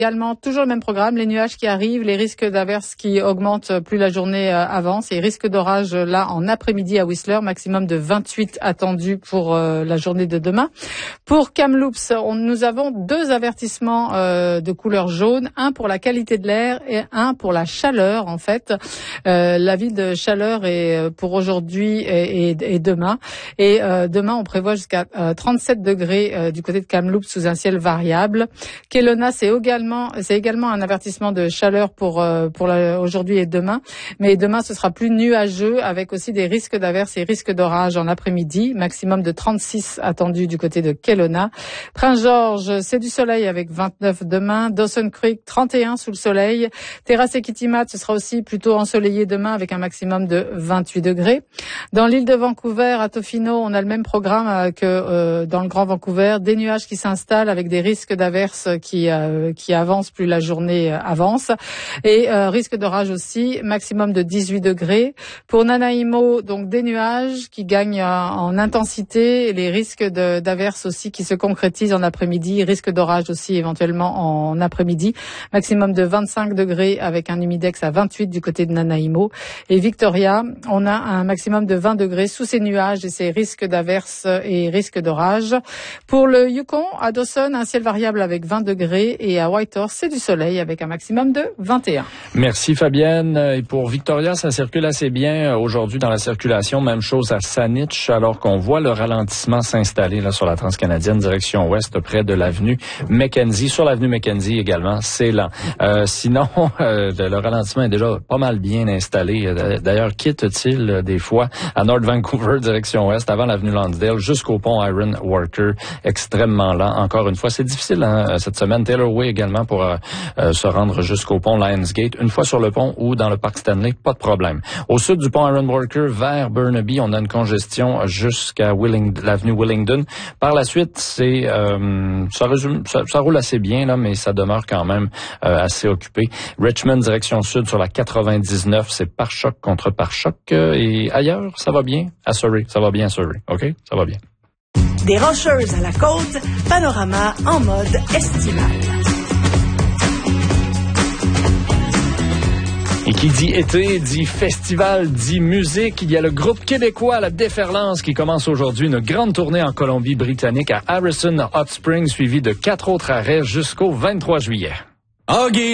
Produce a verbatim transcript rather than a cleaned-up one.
Également, toujours le même programme, les nuages qui arrivent, les risques d'averses qui augmentent plus la journée euh, avance et risque d'orage euh, là en après-midi à Whistler, maximum de vingt-huit attendus pour euh, la journée de demain. Pour Kamloops, on, nous avons deux avertissements euh, de couleur jaune, un pour la qualité de l'air et un pour la chaleur en fait. Euh, L'avis de chaleur est pour aujourd'hui et, et, et demain. Et euh, demain, on prévoit jusqu'à euh, trente-sept degrés euh, du côté de Kamloops sous un ciel variable. Kelowna, c'est également C'est également un avertissement de chaleur pour euh, pour la, aujourd'hui et demain, mais demain ce sera plus nuageux avec aussi des risques d'averses et risques d'orage en après-midi, maximum de trente-six attendus du côté de Kelowna. Prince George, c'est du soleil avec vingt-neuf demain. Dawson Creek, trente et un sous le soleil. Terrace et Kitimat, ce sera aussi plutôt ensoleillé demain avec un maximum de vingt-huit degrés. Dans l'île de Vancouver, à Tofino, on a le même programme euh, que euh, dans le Grand Vancouver, des nuages qui s'installent avec des risques d'averses qui euh, qui avance, plus la journée avance. Et euh, risque d'orage aussi, maximum de dix-huit degrés. Pour Nanaimo, donc des nuages qui gagnent en intensité et les risques de, d'averses aussi qui se concrétisent en après-midi. Risque d'orage aussi éventuellement en après-midi. Maximum de vingt-cinq degrés avec un humidex à vingt-huit du côté de Nanaimo. Et Victoria, on a un maximum de vingt degrés sous ces nuages et ces risques d'averses et risques d'orage. Pour le Yukon, à Dawson, un ciel variable avec vingt degrés et à Whitehorse, c'est du soleil avec un maximum de vingt et un. Merci Fabienne. Et pour Victoria, ça circule assez bien aujourd'hui dans la circulation. Même chose à Saanich, alors qu'on voit le ralentissement s'installer là sur la transcanadienne direction ouest près de l'avenue Mackenzie. Sur l'avenue Mackenzie également, c'est lent. Euh, sinon, euh, le ralentissement est déjà pas mal bien installé. D'ailleurs, quitte-t-il des fois à North Vancouver direction ouest avant l'avenue Lonsdale jusqu'au pont Iron Worker, extrêmement lent. Encore une fois, c'est difficile hein, cette semaine. Taylor Way également pour euh, euh, se rendre jusqu'au pont Lionsgate. Une fois sur le pont ou dans le parc Stanley, pas de problème. Au sud du pont Iron Worker vers Burnaby, on a une congestion jusqu'à Willing, l'avenue Willingdon. Par la suite, c'est euh, ça, résume, ça, ça roule assez bien là, mais ça demeure quand même euh, assez occupé. Richmond direction sud sur la quatre-vingt-dix-neuf, c'est pare-choc contre pare-choc. Euh, et ailleurs, ça va bien. À Surrey, ça va bien à Surrey. OK? Ça va bien. Des rocheuses à la côte, panorama en mode estival. Et qui dit été, dit festival, dit musique. Il y a le groupe québécois La Déferlance qui commence aujourd'hui une grande tournée en Colombie-Britannique à Harrison Hot Springs, suivi de quatre autres arrêts jusqu'au vingt-trois juillet. OK.